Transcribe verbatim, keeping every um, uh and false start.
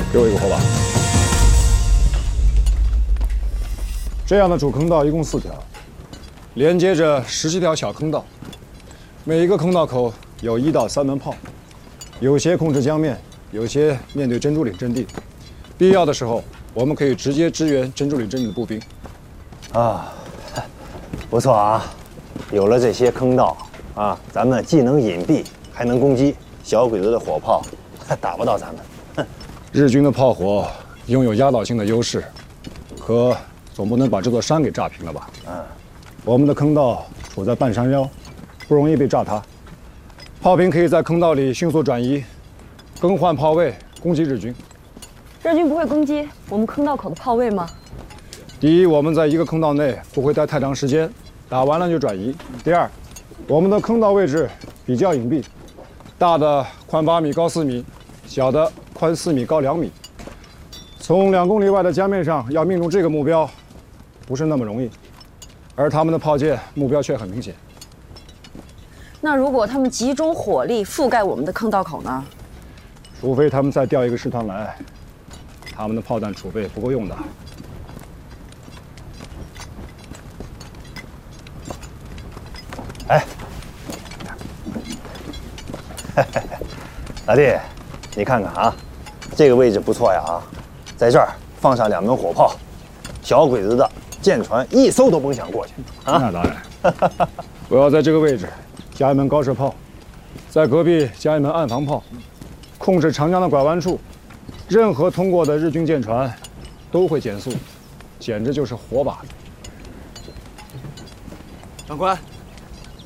给我一个火把。这样的主坑道一共四条，连接着十七条小坑道，每一个坑道口有一到三门炮，有些控制江面，有些面对珍珠岭阵地。必要的时候，我们可以直接支援珍珠岭阵地的步兵。 啊，不错啊！有了这些坑道啊，咱们既能隐蔽，还能攻击。小鬼子的火炮打不到咱们。哼， 日军的炮火拥有压倒性的优势，可总不能把这座山给炸平了吧？嗯，我们的坑道处在半山腰，不容易被炸塌。炮兵可以在坑道里迅速转移，更换炮位，攻击日军。 日军不会攻击我们坑道口的炮位吗？ 第一，我们在一个坑道内不会待太长时间，打完了就转移。第二，我们的坑道位置比较隐蔽，大的宽八米、高四米，小的宽四米、高两米。从两公里外的江面上要命中这个目标，不是那么容易，而他们的炮舰目标却很明显。 那如果他们集中火力覆盖我们的坑道口呢？ 除非他们再调一个师团来，他们的炮弹储备不够用的。 哎，老弟，你看看啊，这个位置不错呀啊，在这儿放上两门火炮，小鬼子的舰船一艘都甭想过去啊！ 那当然，我要在这个位置加一门高射炮，在隔壁加一门岸防炮，控制长江的拐弯处，任何通过的日军舰船都会减速，简直就是活靶子。 长官，